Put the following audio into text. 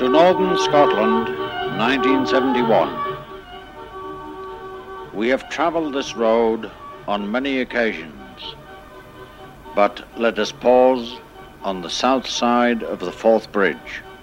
To Northern Scotland, 1971. We have travelled this road on many occasions, but let us pause on the south side of the Forth Bridge.